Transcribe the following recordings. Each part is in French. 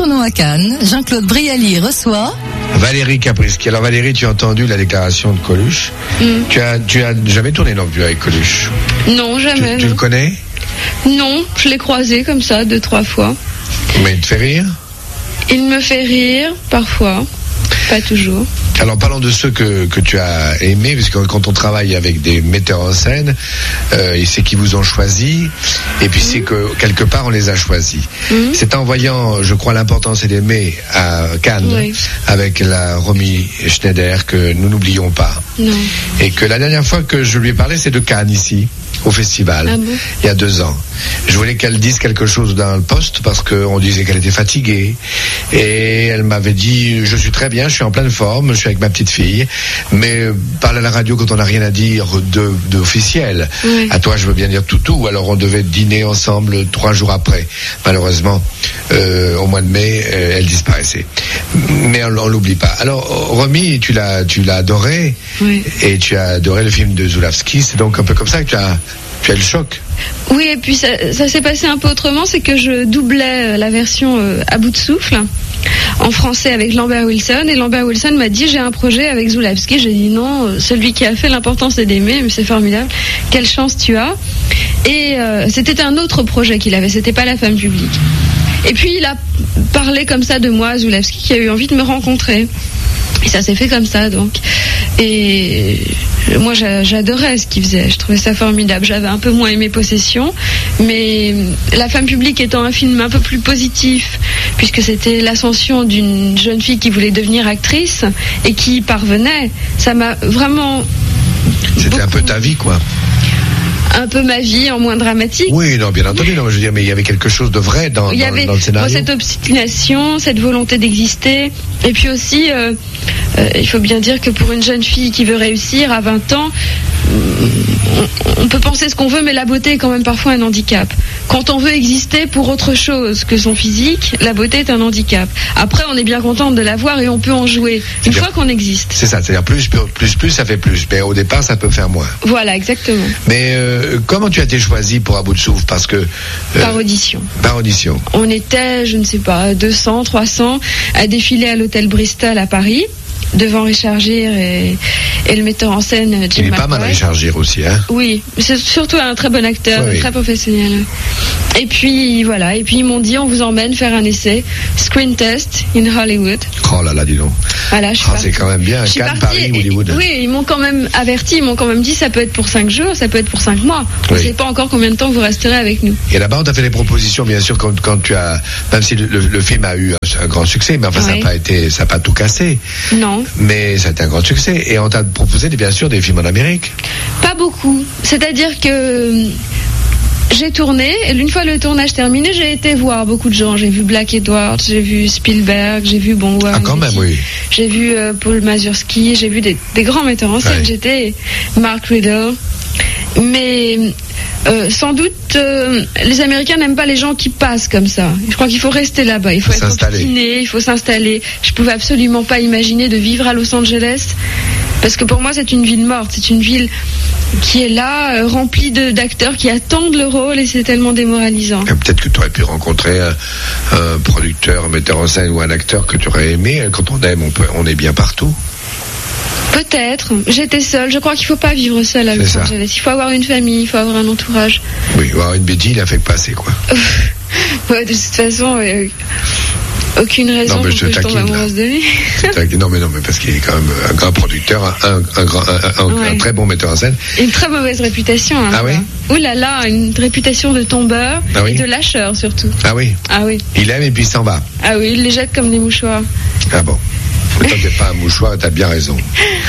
Tournons à Cannes. Jean-Claude Brialy reçoit Valérie Caprisky. Alors Valérie, tu as entendu la déclaration de Coluche. Tu as jamais tourné non plus avec Coluche? Non, jamais. Tu le connais? Non, je l'ai croisé comme ça 2-3 fois. Mais il te fait rire? Il me fait rire, parfois. Pas toujours. Alors parlons de ceux que tu as aimés, puisque quand on travaille avec des metteurs en scène, c'est qu'ils vous ont choisi, et puis c'est que quelque part on les a choisis. C'est en voyant, je crois, l'importance et d'aimer à Cannes, avec la Romy Schneider, que nous n'oublions pas. Non. Et que la dernière fois que je lui ai parlé, c'est de Cannes ici, au festival, il y a 2 ans. Je voulais qu'elle dise quelque chose dans le poste, parce qu'on disait qu'elle était fatiguée, et elle m'avait dit, je suis très bien, je suis en pleine forme, je suis avec ma petite fille, mais parle à la radio quand on n'a rien à dire d'officiel. À toi, je veux bien dire tout, alors on devait dîner ensemble 3 jours après. Malheureusement, au mois de mai, elle disparaissait. Mais on l'oublie pas. Alors, Romy, tu l'as adoré, et tu as adoré le film de Zulawski, c'est donc un peu comme ça que tu as le choc. Oui, et puis ça s'est passé un peu autrement, c'est que je doublais la version à bout de souffle en français avec Lambert Wilson, et Lambert Wilson m'a dit j'ai un projet avec Zulawski. J'ai dit non, celui qui a fait l'importance est d'aimer, mais c'est formidable, quelle chance tu as. Et c'était un autre projet qu'il avait, c'était pas La Femme publique. Et puis il a parlé comme ça de moi, Zulawski, qui a eu envie de me rencontrer. Et ça s'est fait comme ça, donc. Et moi, j'adorais ce qu'il faisait. Je trouvais ça formidable. J'avais un peu moins aimé Possession, mais La Femme publique étant un film un peu plus positif, puisque c'était l'ascension d'une jeune fille qui voulait devenir actrice et qui y parvenait, ça m'a vraiment... C'était un peu ta vie, quoi. Un peu ma vie en moins dramatique. Oui, non, bien entendu, non, je veux dire, mais il y avait quelque chose de vrai dans le scénario. Cette obstination, cette volonté d'exister, et puis aussi, il faut bien dire que pour une jeune fille qui veut réussir à 20 ans, on peut penser ce qu'on veut, mais la beauté est quand même parfois un handicap. Quand on veut exister pour autre chose que son physique, la beauté est un handicap. Après, on est bien contente de la voir et on peut en jouer une fois qu'on existe. C'est ça, c'est-à-dire plus, ça fait plus. Mais au départ, ça peut faire moins. Voilà, exactement. Mais comment tu as été choisi pour À bout de souffle? Parce que par audition. Par audition. On était, je ne sais pas, 200, 300 à défiler à l'hôtel Bristol à Paris, devant Richard Gere et le metteur en scène Jim McCoy. Il est pas mal Richard Gere aussi, hein? Oui, c'est surtout un très bon acteur, très professionnel. Et puis voilà, et puis ils m'ont dit on vous emmène faire un essai, screen test in Hollywood. Oh là là, dis donc. Voilà, c'est quand même bien, Cannes, Paris, Hollywood. Oui, ils m'ont quand même averti, ils m'ont quand même dit ça peut être pour 5 jours, ça peut être pour 5 mois. On ne sait pas encore combien de temps vous resterez avec nous. Et là-bas, on t'a fait des propositions, bien sûr, quand tu as, même si le film a eu un grand succès, mais enfin ça n'a pas tout cassé. Non. Mais ça a été un grand succès, et on t'a proposé bien sûr des films en Amérique. Pas beaucoup. C'est-à-dire que j'ai tourné, et une fois le tournage terminé, j'ai été voir beaucoup de gens. J'ai vu Black Edwards, j'ai vu Spielberg, j'ai vu quand même, oui. J'ai vu Paul Mazursky, j'ai vu des grands metteurs en scène. J'étais Mark Riddle. Mais sans doute, les Américains n'aiment pas les gens qui passent comme ça. Je crois qu'il faut rester là-bas. Il faut être obstiné, il faut s'installer. Je pouvais absolument pas imaginer de vivre à Los Angeles, parce que pour moi, c'est une ville morte. C'est une ville qui est là, remplie d'acteurs qui attendent le rôle, et c'est tellement démoralisant. Et peut-être que tu aurais pu rencontrer un producteur, un metteur en scène ou un acteur que tu aurais aimé. Quand on aime, on est bien partout. Peut-être. J'étais seule. Je crois qu'il ne faut pas vivre seul à Los Angeles. Il faut avoir une famille, il faut avoir un entourage. Oui, avoir une Betty, il a fait passer, quoi. De toute façon, aucune raison pour que je tombe amoureuse de lui. Non, mais parce qu'il est quand même un grand producteur, un très bon metteur en scène. Une très mauvaise réputation. Hein, ah oui? Ouh là là, une réputation de tombeur et de lâcheur surtout. Ah oui? Ah oui. Il aime et puis il s'en va. Ah oui, il les jette comme des mouchoirs. Ah bon? Mais toi, t'es pas un mouchoir, t'as bien raison.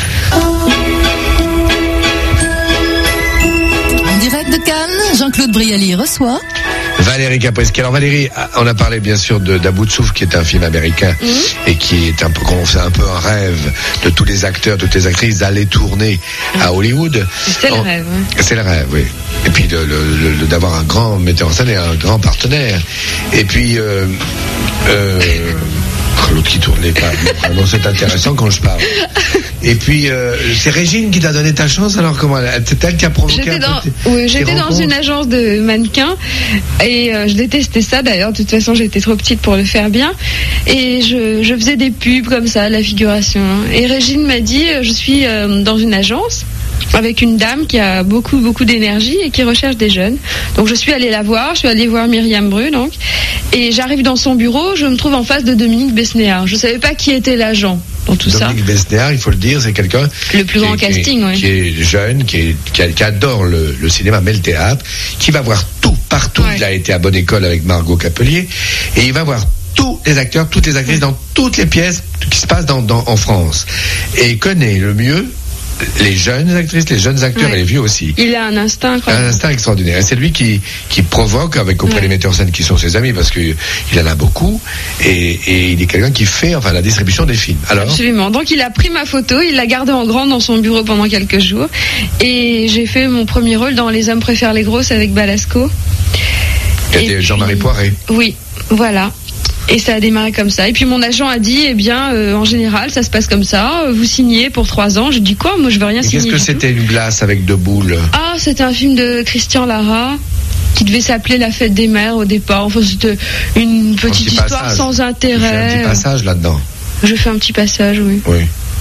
En direct de Cannes, Jean-Claude Brialy reçoit Valérie Caprisky. Alors Valérie, on a parlé bien sûr d'À bout de souffle, qui est un film américain et qui est un peu un rêve de tous les acteurs, toutes les actrices d'aller tourner à Hollywood. C'est le rêve. C'est le rêve, oui. Et puis d'avoir un grand metteur en scène et un grand partenaire. Et puis L'autre qui tournait pas. Vraiment, c'est intéressant quand je parle. Et puis, c'est Régine qui t'a donné ta chance, alors comment c'est elle qui a provoqué J'étais dans une agence de mannequins et je détestais ça d'ailleurs. De toute façon, j'étais trop petite pour le faire bien. Et je faisais des pubs comme ça, la figuration. Et Régine m'a dit, je suis dans une agence avec une dame qui a beaucoup d'énergie et qui recherche des jeunes. Donc je suis allée la voir, je suis allée voir Myriam Bru, donc, et j'arrive dans son bureau, je me trouve en face de Dominique Besnéard. Je ne savais pas qui était l'agent dans tout ça. Dominique Besnéard, il faut le dire, c'est quelqu'un le plus grand casting, qui est jeune, qui adore le cinéma, mais le théâtre, qui va voir tout, partout. Ouais. Il a été à Bonne École avec Margot Capelier, et il va voir tous les acteurs, toutes les actrices dans toutes les pièces qui se passent en France. Et il connaît le mieux les jeunes actrices, les jeunes acteurs et les vieux aussi. Il a un instinct incroyable. Un instinct extraordinaire. Et c'est lui qui provoque auprès des metteurs en scène qui sont ses amis, parce qu'il en a beaucoup, et il est quelqu'un qui fait la distribution des films. Alors, absolument. Donc il a pris ma photo, il l'a gardée en grand dans son bureau pendant quelques jours, et j'ai fait mon premier rôle dans Les hommes préfèrent les grosses avec Balasco. Et Jean-Marie Poiret. Oui, voilà. Et ça a démarré comme ça. Et puis mon agent a dit, en général, ça se passe comme ça. Vous signez pour 3 ans. Je dis quoi ? Moi, je veux rien signer. Qu'est-ce que c'était une glace avec 2 boules ? Ah, c'était un film de Christian Lara qui devait s'appeler La Fête des Mères au départ. Enfin, c'était une petite histoire sans intérêt. Tu fais un petit passage là-dedans. Je fais un petit passage, oui. Oui.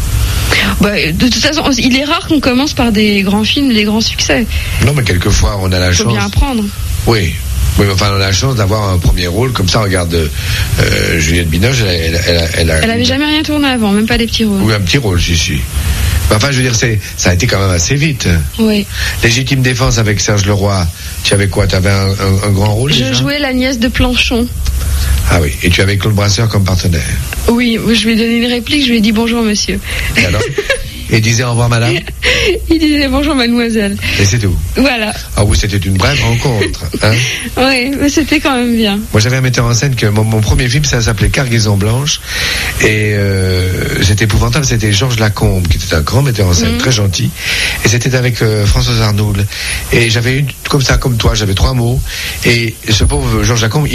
De toute façon, il est rare qu'on commence par des grands films, des grands succès. Non, mais quelquefois, on a la chance. Il faut bien apprendre. Oui. Oui, on a la chance d'avoir un premier rôle comme ça. Regarde, Juliette Binoche, elle avait jamais rien tourné avant, même pas des petits rôles. Oui, un petit rôle, si. Enfin, je veux dire, ça a été quand même assez vite. Oui. Légitime défense avec Serge Leroy. Tu avais quoi ? Tu avais un grand rôle ? Je jouais la nièce de Planchon. Ah oui. Et tu avais Claude Brasseur comme partenaire. Oui, je lui ai donné une réplique. Je lui ai dit bonjour, monsieur. Et alors ? Et il disait au revoir madame. Il disait bonjour mademoiselle. Et c'est tout. Voilà. Ah oui, c'était une brève rencontre. Hein. Oui, mais c'était quand même bien. Moi j'avais un metteur en scène que mon premier film ça s'appelait Cargaison Blanche. Et c'était épouvantable, c'était Georges Lacombe, qui était un grand metteur en scène, très gentil. Et c'était avec Françoise Arnould. Et j'avais une, comme ça, comme toi, j'avais 3 mots. Et ce pauvre Georges Lacombe,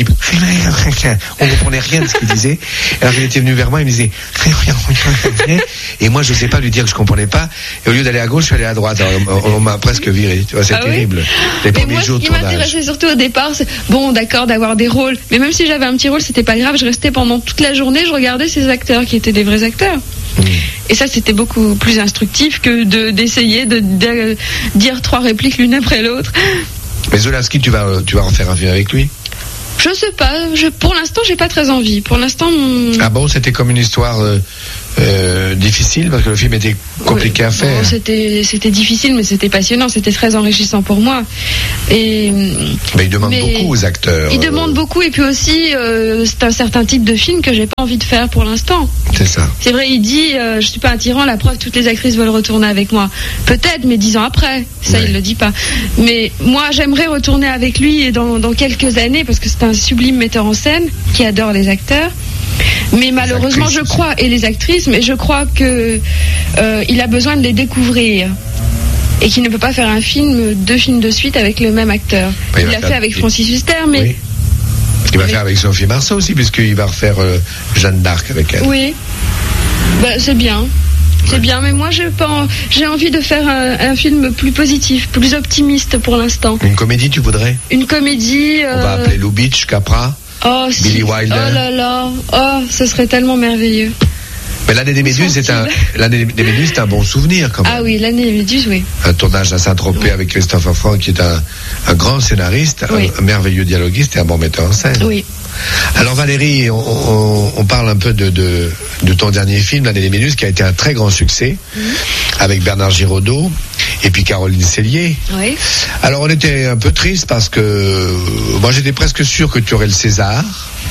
on ne comprenait rien de ce qu'il disait. Alors il était venu vers moi, il me disait et moi je ne sais pas lui dire que je comprenais pas, et au lieu d'aller à gauche je suis allé à droite. Alors, on m'a presque viré, tu vois, c'est terrible. Les premiers jours de tournage. Ce qui m'intéressait surtout au départ, c'est bon, d'accord, d'avoir des rôles, mais même si j'avais un petit rôle, c'était pas grave, je restais pendant toute la journée, je regardais ces acteurs qui étaient des vrais acteurs. Et ça, c'était beaucoup plus instructif que d'essayer de dire 3 répliques l'une après l'autre. Mais Zulawski, tu vas en faire un film avec lui? Je sais pas, pour l'instant j'ai pas très envie. Pour l'instant Ah bon, c'était comme une histoire difficile parce que le film était compliqué à faire. Bon, c'était difficile, mais c'était passionnant, c'était très enrichissant pour moi. Mais il demande beaucoup aux acteurs. Il demande beaucoup, et puis aussi c'est un certain type de film que j'ai pas envie de faire pour l'instant. C'est ça. C'est vrai, il dit je suis pas un tyran, la preuve toutes les actrices veulent retourner avec moi. Peut-être, mais 10 ans après. Ça il le dit pas. Mais moi j'aimerais retourner avec lui et dans quelques années, parce que c'est un sublime metteur en scène qui adore les acteurs. Mais malheureusement, je crois, et les actrices, mais je crois que il a besoin de les découvrir et qu'il ne peut pas faire 2 films de suite avec le même acteur. Il l'a fait avec Francis Huster, mais oui. Il va faire avec Sophie Marceau aussi, puisqu'il va refaire Jeanne d'Arc avec elle. Oui, c'est bien. C'est bien, mais moi j'ai envie de faire un film plus positif, plus optimiste pour l'instant. Une comédie, tu voudrais? Une comédie. On va appeler Lubitsch, Capra. Billy Wilder. Oh là là, ce serait tellement merveilleux. Mais l'année des Méduses, c'est un bon souvenir quand même. Ah oui, l'année des Méduses, oui. Un tournage à Saint-Tropez avec Christopher Frank, qui est un grand scénariste, un merveilleux dialoguiste et un bon metteur en scène. Oui. Alors Valérie, on parle un peu de ton dernier film, L'année des Méduses, qui a été un très grand succès, avec Bernard Giraudot et puis Caroline Cellier. Oui. Alors on était un peu triste parce que moi j'étais presque sûr que tu aurais le César,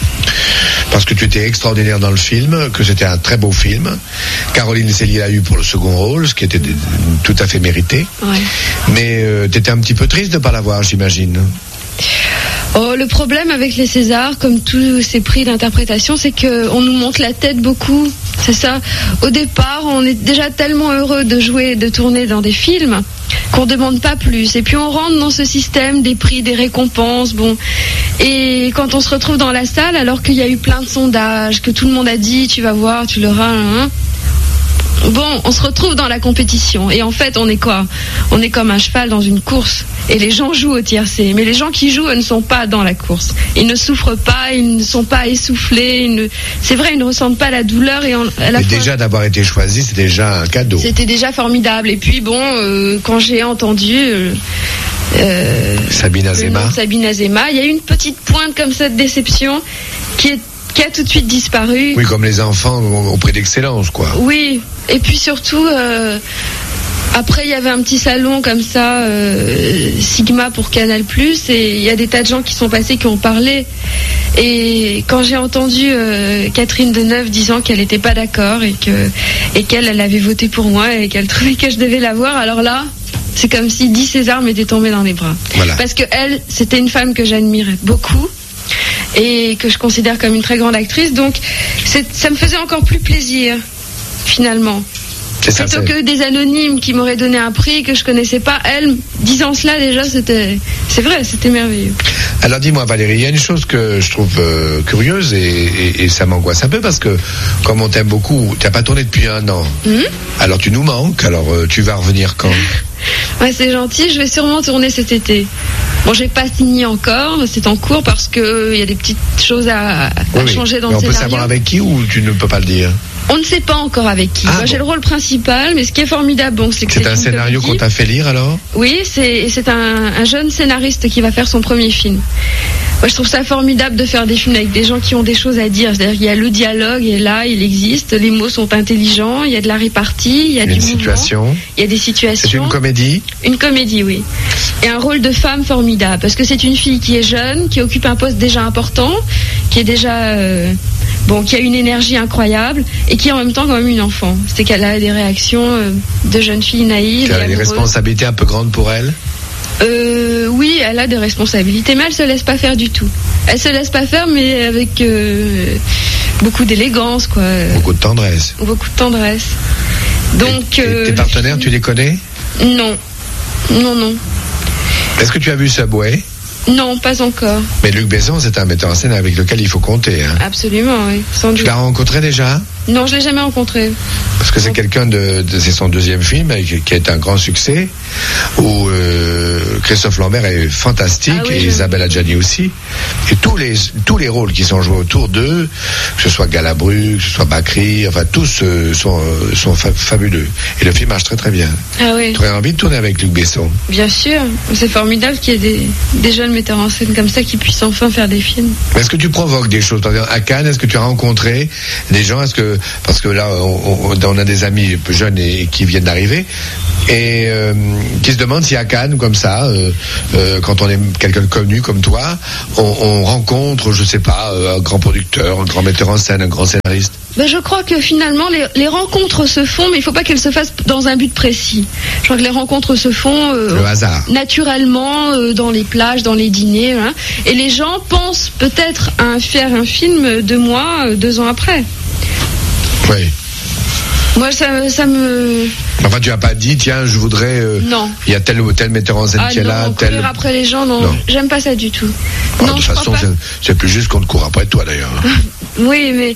parce que tu étais extraordinaire dans le film, que c'était un très beau film. Caroline Cellier l'a eu pour le second rôle, ce qui était tout à fait mérité. Ouais. Mais tu étais un petit peu triste de ne pas l'avoir, j'imagine. Le problème avec les Césars, comme tous ces prix d'interprétation, c'est qu'on nous monte la tête beaucoup. C'est ça. Au départ, on est déjà tellement heureux de jouer, de tourner dans des films qu'on ne demande pas plus. Et puis on rentre dans ce système des prix, des récompenses, bon. Et quand on se retrouve dans la salle, alors qu'il y a eu plein de sondages, que tout le monde a dit, tu vas voir, tu l'auras, bon, on se retrouve dans la compétition. Et en fait, on est quoi ? On est comme un cheval dans une course. Et les gens jouent au tiercé. Mais les gens qui jouent, eux, ne sont pas dans la course. Ils ne souffrent pas, ils ne sont pas essoufflés. C'est vrai, ils ne ressentent pas la douleur. Et déjà d'avoir été choisi, c'est déjà un cadeau. C'était déjà formidable. Et puis bon, quand j'ai entendu Sabine Azéma, il y a eu une petite pointe comme ça de déception qui a tout de suite disparu. Oui, comme les enfants auprès d'excellence, quoi. Oui, et puis surtout, après il y avait un petit salon comme ça, Sigma pour Canal+, et il y a des tas de gens qui sont passés, qui ont parlé. Et quand j'ai entendu Catherine Deneuve disant qu'elle n'était pas d'accord et qu'elle avait voté pour moi et qu'elle trouvait que je devais l'avoir, alors là, c'est comme si 10 Césars m'étaient tombés dans les bras. Voilà. Parce que elle, c'était une femme que j'admirais beaucoup et que je considère comme une très grande actrice, donc ça me faisait encore plus plaisir, finalement. Plutôt que des anonymes qui m'auraient donné un prix que je connaissais pas, elle, disant cela déjà, c'est vrai, c'était merveilleux. Alors dis-moi Valérie, il y a une chose que je trouve curieuse et ça m'angoisse un peu parce que comme on t'aime beaucoup, tu n'as pas tourné depuis 1 an. Alors tu nous manques, alors tu vas revenir quand? Ouais, c'est gentil, je vais sûrement tourner cet été. Bon, j'ai pas signé encore, c'est en cours parce que il y a des petites choses à changer dans le scénario. On peut savoir avec qui ou tu ne peux pas le dire? On ne sait pas encore avec qui. Moi, j'ai le rôle principal, mais ce qui est formidable, c'est que c'est un scénario qu'on t'a fait lire alors? Oui, c'est un jeune scénariste qui va faire son premier film. Moi, je trouve ça formidable de faire des films avec des gens qui ont des choses à dire. C'est-à-dire qu'il y a le dialogue, et là, il existe, les mots sont intelligents, il y a de la répartie, il y a du mouvement, il y a des situations. C'est une comédie? Une comédie, oui. Et un rôle de femme formidable, parce que c'est une fille qui est jeune, qui occupe un poste déjà important, qui est déjà... qui a une énergie incroyable et qui est en même temps quand même une enfant. C'est qu'elle a des réactions de jeune fille naïve. Elle a des responsabilités un peu grandes pour elle? Oui, elle a des responsabilités, mais elle se laisse pas faire du tout. Elle se laisse pas faire, mais avec beaucoup d'élégance, quoi. Beaucoup de tendresse. Beaucoup de tendresse. Donc. Et tes partenaires, tu les connais? Non. Est-ce que tu as vu Subway? Non, pas encore. Mais Luc Besson, c'est un metteur en scène avec lequel il faut compter. Hein. Absolument, oui. Sans doute. Tu l'as rencontré déjà? Non, je l'ai jamais rencontré. Parce que c'est quelqu'un c'est son 2e film qui est un grand succès, où Christophe Lambert est fantastique et Isabelle Adjani aussi. Et tous les rôles qui sont joués autour d'eux, que ce soit Galabru, que ce soit Bakri, enfin tous sont fabuleux. Et le film marche très très bien. Ah oui. Tu aurais envie de tourner avec Luc Besson? Bien sûr. C'est formidable qu'il y ait des jeunes metteurs en scène comme ça qui puissent enfin faire des films. Est-ce que tu provoques des choses? Par exemple, à Cannes, est-ce que tu as rencontré des gens? Parce que là, on a des amis jeunes qui viennent d'arriver et qui se demandent si à Cannes, comme ça, quand on est quelqu'un de connu comme toi, on rencontre, je sais pas, un grand producteur, un grand metteur en scène, un grand scénariste. Je crois que finalement les rencontres se font, mais il ne faut pas qu'elles se fassent dans un but précis. Je crois que les rencontres se font le hasard. Naturellement, dans les plages, dans les dîners, hein, et les gens pensent peut-être à faire un film de moi 2 ans après. Oui. Moi, ça me... Enfin, tu n'as pas dit, tiens, je voudrais... non. Il y a tel ou tel metteur en scène qui est là, tel... courir après les gens, non. J'aime pas ça du tout. Non, de toute façon, c'est plus juste qu'on te court après toi, d'ailleurs. Oui, mais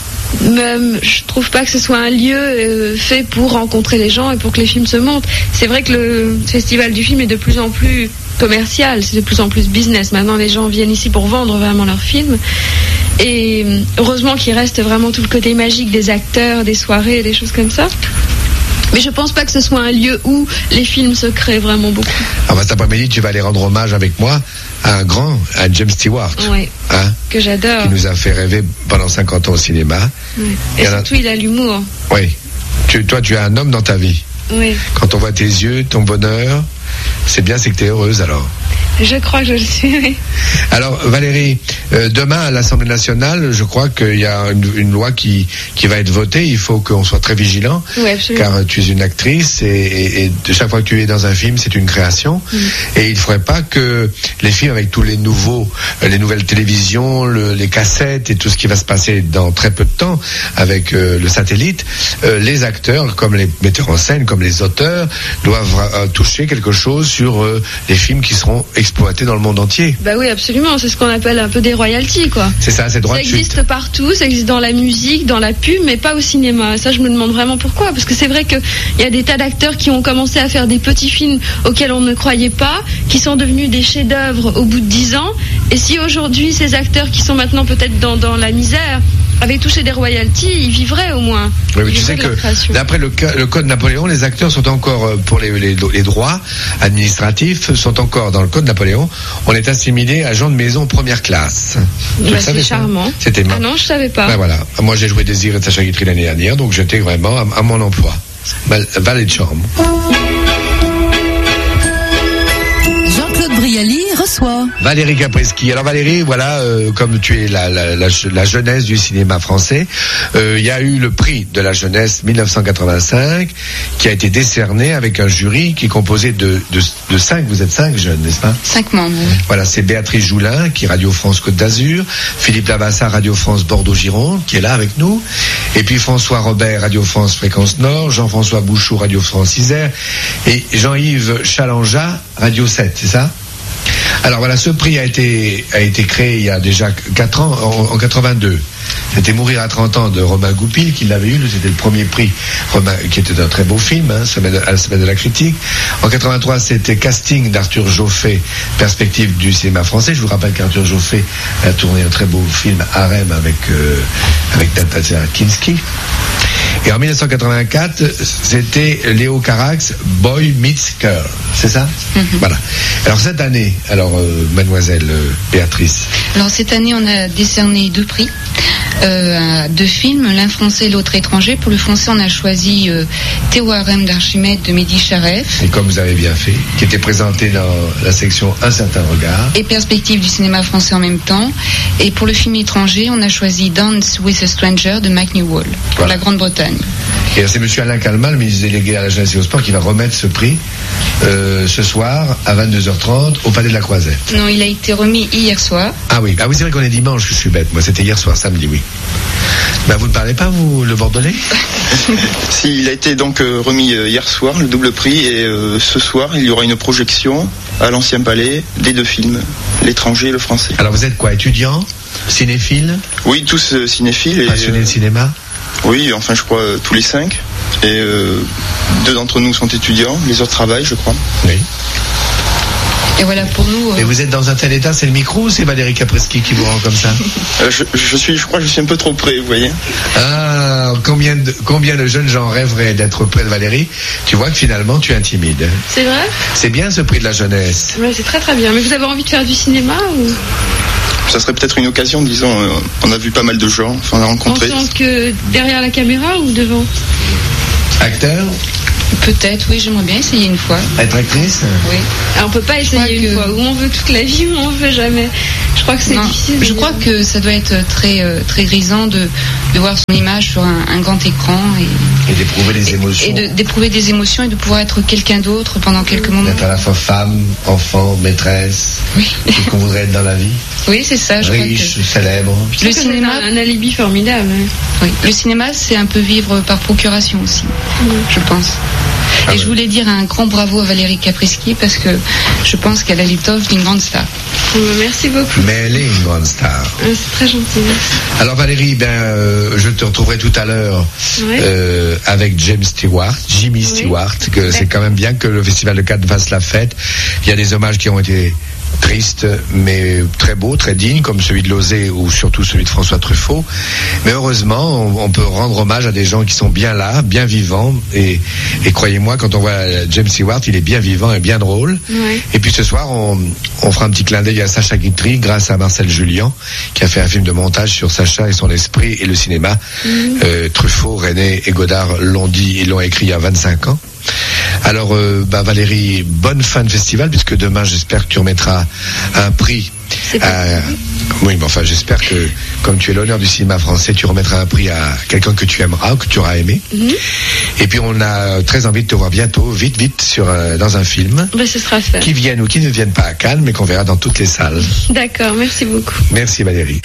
je trouve pas que ce soit un lieu fait pour rencontrer les gens et pour que les films se montent. C'est vrai que le festival du film est de plus en plus commercial, c'est de plus en plus business. Maintenant, les gens viennent ici pour vendre vraiment leurs films. Et heureusement qu'il reste vraiment tout le côté magique des acteurs, des soirées, des choses comme ça. Mais je pense pas que ce soit un lieu où les films se créent vraiment beaucoup. Alors cet après-midi, tu vas aller rendre hommage avec moi à à James Stewart. Oui, que j'adore. Qui nous a fait rêver pendant 50 ans au cinéma. Oui. Et surtout, il a l'humour. Oui. Toi, tu es un homme dans ta vie. Oui. Quand on voit tes yeux, ton bonheur, c'est que tu es heureuse alors. Je crois que je le suis, oui. Alors Valérie, demain à l'Assemblée nationale, je crois qu'il y a une loi qui va être votée. Il faut qu'on soit très vigilant, oui, absolument. Car tu es une actrice et chaque fois que tu es dans un film, c'est une création. Et il ne faudrait pas que les films avec tous les nouvelles télévisions, les cassettes et tout ce qui va se passer dans très peu de temps avec le satellite, les acteurs, comme les metteurs en scène, comme les auteurs, doivent toucher quelque chose sur les films qui seront exploités dans le monde entier. Bah oui, absolument. C'est ce qu'on appelle un peu des royalties, quoi. C'est ça, c'est droit de suite. Ça existe partout, ça existe dans la musique, dans la pub, mais pas au cinéma. Ça, je me demande vraiment pourquoi. Parce que c'est vrai qu'il y a des tas d'acteurs qui ont commencé à faire des petits films auxquels on ne croyait pas, qui sont devenus des chefs-d'œuvre au bout de 10 ans. Et si aujourd'hui, ces acteurs qui sont maintenant peut-être dans la misère avaient touché des royalties, ils vivraient au moins. Oui, mais tu sais que d'après le code Napoléon, les acteurs sont encore, pour les droits administratifs, sont encore dans le code Napoléon. On est assimilé à gens de maison première classe. C'est charmant. C'était Ah non, je savais pas. Ben voilà. Moi, j'ai joué Désir et Sacha Guitry l'année dernière, donc j'étais vraiment à mon emploi. Valet de chambre. Jean-Claude Brialy reçoit Valérie Caprisky. Alors Valérie, voilà, comme tu es la jeunesse du cinéma français, il y a eu le prix de la jeunesse 1985 qui a été décerné avec un jury qui est composé de 5, vous êtes 5 jeunes, n'est-ce pas? 5 membres. Voilà, c'est Béatrice Joulin qui est Radio France Côte d'Azur, Philippe Lavassa Radio France Bordeaux-Gironde qui est là avec nous, et puis François Robert Radio France Fréquence Nord, Jean-François Bouchot Radio France Isère et Jean-Yves Challenja Radio 7, c'est ça? Alors voilà, ce prix a été créé il y a déjà 4 ans, en 82. C'était Mourir à 30 ans de Romain Goupil qui l'avait eu. C'était le premier prix, qui était un très beau film, à la Semaine de la Critique. En 83, c'était Casting d'Arthur Joffé, Perspective du cinéma français. Je vous rappelle qu'Arthur Joffé a tourné un très beau film Harem avec Natalia Kinski. Et en 1984, c'était Léo Carax, Boy Meets Girl, c'est ça? Voilà. Alors cette année, mademoiselle Béatrice. Alors cette année, on a décerné 2 prix. 2 films, l'un français et l'autre étranger. Pour le français, on a choisi Théo Harem d'Archimède de Mehdi Charef. Et comme vous avez bien fait, qui était présenté dans la section Un certain regard. Et Perspective du cinéma français en même temps. Et pour le film étranger, on a choisi Dance with a Stranger de Mike Newell, pour la Grande-Bretagne. Et c'est monsieur Alain Calmat, le ministre délégué à la jeunesse et au sport, qui va remettre ce prix ce soir à 22h30 au Palais de la Croisette. Non, il a été remis hier soir. Ah oui, c'est vrai qu'on est dimanche, que je suis bête. Moi, c'était hier soir, samedi, oui. Ben, vous ne parlez pas, vous, le Bordelais? Si, il a été donc remis hier soir, le double prix, et ce soir, il y aura une projection à l'Ancien Palais des 2 films, l'étranger et le français. Alors, vous êtes quoi, étudiant? Cinéphile? Oui, tous cinéphiles. Passionné de cinéma? Oui, enfin, je crois tous les 5. Et 2 d'entre nous sont étudiants, les autres travaillent, je crois. Oui. Et voilà, pour nous... Et vous êtes dans un tel état, c'est le micro ou c'est Valérie Caprisky qui vous rend comme ça? Je crois que je suis un peu trop près, vous voyez. Ah, combien de jeunes gens rêveraient d'être près de Valérie? Tu vois que finalement, tu intimides. C'est vrai? C'est bien ce prix de la jeunesse. Oui, c'est très très bien. Mais vous avez envie de faire du cinéma ou... Ça serait peut-être une occasion, disons, on a vu pas mal de gens, enfin, on a rencontré. En tant que derrière la caméra ou devant? Acteur? Peut-être, oui, j'aimerais bien essayer une fois. Être actrice? Oui. Alors, on peut pas essayer une fois. Ou on veut toute la vie, ou on veut jamais. Je crois que c'est difficile. Je crois que ça doit être très, très grisant de voir son image sur un grand écran et d'éprouver des émotions. Et d'éprouver des émotions et de pouvoir être quelqu'un d'autre pendant quelques moments. D'être à la fois femme, enfant, maîtresse. Oui. Tout ce qu'on voudrait être dans la vie. Oui, c'est ça. Riche, célèbre. Le cinéma, un alibi formidable. Oui. Le cinéma, c'est un peu vivre par procuration aussi, je pense. Et je voulais dire un grand bravo à Valérie Caprisky parce que je pense qu'elle a l'étoffe d'une grande star. Merci beaucoup. Mais elle est une grande star. C'est très gentil. Alors Valérie, je te retrouverai tout à l'heure avec Jimmy Stewart, que c'est quand même bien que le Festival de Cannes fasse la fête. Il y a des hommages qui ont été triste, mais très beau, très digne, comme celui de Lozé ou surtout celui de François Truffaut. Mais heureusement, on peut rendre hommage à des gens qui sont bien là, bien vivants. Et croyez-moi, quand on voit James Stewart, il est bien vivant et bien drôle. Ouais. Et puis ce soir, on fera un petit clin d'œil à Sacha Guitry grâce à Marcel Julien, qui a fait un film de montage sur Sacha et son esprit et le cinéma. Truffaut, René et Godard l'ont dit, ils l'ont écrit il y a 25 ans. Alors, Valérie, bonne fin de festival, puisque demain, j'espère que tu remettras un prix. Oui, mais enfin, j'espère que, comme tu es l'honneur du cinéma français, tu remettras un prix à quelqu'un que tu aimeras ou que tu auras aimé. Et puis, on a très envie de te voir bientôt, vite, dans un film. Ce sera fait. Qui viennent ou qui ne viennent pas à Cannes, mais qu'on verra dans toutes les salles. D'accord, merci beaucoup. Merci Valérie.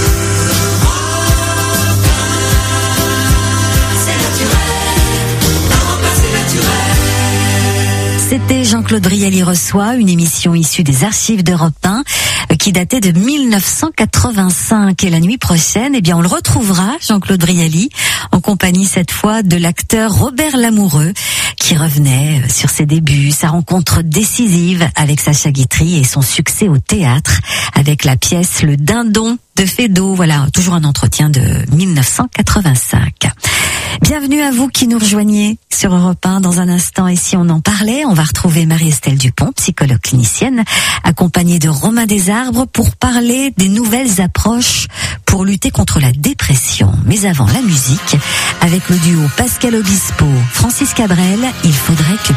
C'était Jean-Claude Brialy reçoit, une émission issue des archives d'Europe 1 qui datait de 1985. Et la nuit prochaine, on le retrouvera, Jean-Claude Brialy, en compagnie cette fois de l'acteur Robert Lamoureux, qui revenait sur ses débuts, sa rencontre décisive avec Sacha Guitry et son succès au théâtre avec la pièce Le Dindon de Feydeau. Voilà, toujours un entretien de 1985. Bienvenue à vous qui nous rejoignez sur Europe 1 dans un instant. Et si on en parlait, on va retrouver Marie-Estelle Dupont, psychologue clinicienne, accompagnée de Romain Desarbres pour parler des nouvelles approches pour lutter contre la dépression. Mais avant la musique, avec le duo Pascal Obispo, Francis Cabrel, il faudrait que